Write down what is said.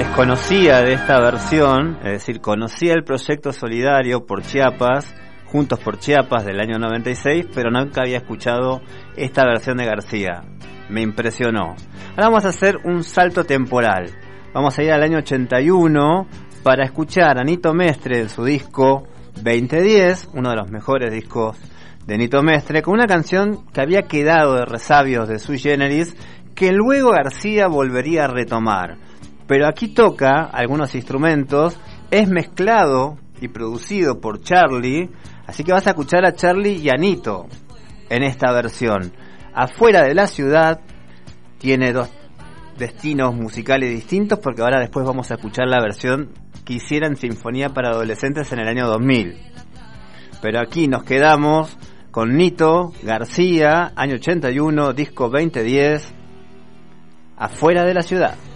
desconocía de esta versión, es decir, conocía el proyecto solidario por Chiapas, Juntos por Chiapas del año 96, pero nunca había escuchado esta versión de García. Me impresionó. Ahora vamos a hacer un salto temporal. Vamos a ir al año 81 para escuchar a Nito Mestre en su disco 2010, uno de los mejores discos de Nito Mestre, con una canción que había quedado de resabios de Sui Generis, que luego García volvería a retomar. Pero aquí toca algunos instrumentos, es mezclado y producido por Charly, así que vas a escuchar a Charly y a Nito en esta versión. Afuera de la ciudad tiene dos destinos musicales distintos, porque ahora después vamos a escuchar la versión que hicieron Sinfonía para Adolescentes en el año 2000. Pero aquí nos quedamos con Nito, García, año 81, disco 2010, Afuera de la ciudad.